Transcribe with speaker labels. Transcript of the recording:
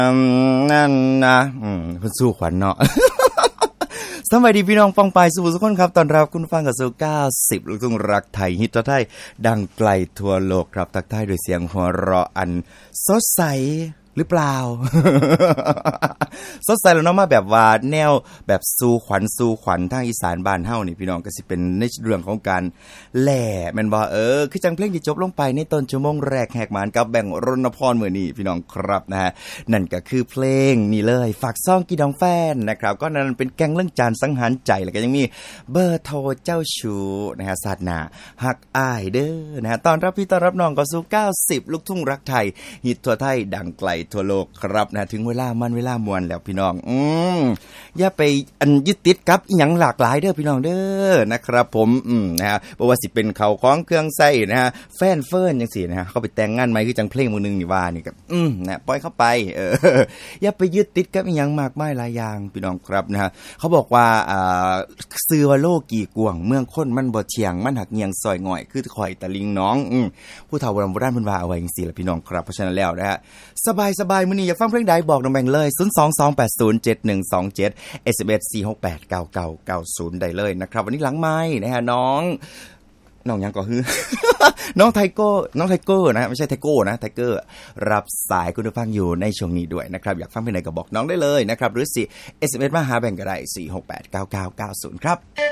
Speaker 1: นั่นนะเพิ่นสู้ขวัญเนาะ สวัสดีพี่น้องฟังไปสู่ทุกคนครับตอนรับคุณฟังกับสู่90ลูกทุ่งรักไทยฮิตไทยดังไกลทั่วโลกครับทักทายด้วยเสียงหัวเราะอันสดใสหรือเปล่า สดใสแล้วเนาะมาแบบว่าแนวแบบสู่ขวัญทางอีสานบ้านเฮานี่พี่น้องก็สิเป็นในเรื่องของการแหล่แม่นบ่คือจังเพลงที่จบลงไปในต้นชั่วโมงแรกแหกมานกับแบ่งรณพรมื้อนี้พี่น้องครับนะฮะนั่นก็คือเพลงนี่เลยฝากซ่องกีดองแฟนนะครับก็นั่นเป็นแกงเรื่องจานสังหารใจแล้วก็ยังมีเบอร์โทรเจ้าชู้นะฮะศาสนาฮักอ้ายเด้อนะฮะต้อนรับพี่ต้อนรับน้องก็สู่90ลูกทุ่งรักไทยฮิตทั่วไทยดังไกลทั่วโลกครับนะถึงเวลามันเวลามวนแล้วพี่น้องอย่าไปยึดติดกับอีหยังหลากหลายเด้อพี่น้องเด้อนะครับผมนะฮะบ่ว่าสิเป็นข้าวของเครื่องใช้นะฮะแฟนเฟิร์นจังซี่นะฮะเขาไปแต่งงานใหม่คือจังเพลงมื้อนึงนี่ว่านี่ก็นะปล่อยเข้าไปอย่าไปยึดติดกับอีหยังมากมายหลายอย่างพี่น้องครับนะฮะเขาบอกว่าซื้อว่าโลกี่กวางเมืองคนมันบ่เที่ยงมันหักเงียงซอยง่อยคือข่อยตะลิงน้องผู้เฒ่าโบราณเพิ่นว่าเอาไว้จังซี่ล่ะพี่น้องครับเพราะฉะนั้นแล้วนะฮะสบายๆมื้อนี้อยากฟังเพลงใดบอกน้องแบงเลย022807127 SMS 4689990ได้เลยนะครับวันนี้หลังไมค์นะฮะน้องยังก็คือ น้องไทเกอร์นะไม่ใช่ไทโก้นะไทเกอร์รับสายคุณผู้ฟังอยู่ในช่วงนี้ด้วยนะครับอยากฟังเพลงไหนก็บอกน้องได้เลยนะครับหรือสิ SMS มาหาแบงก็ได้4689990ครับ